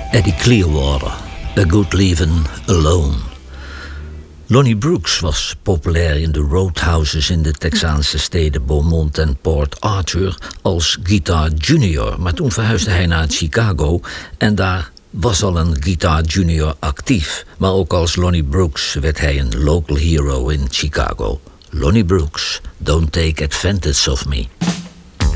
Eddie Clearwater, A Good Leavin' Alone. Lonnie Brooks was populair in de roadhouses in de Texaanse steden Beaumont en Port Arthur als Guitar Junior. Maar toen verhuisde hij naar Chicago en daar was al een Guitar Junior actief. Maar ook als Lonnie Brooks werd hij een local hero in Chicago. Lonnie Brooks, Don't Take Advantage of Me.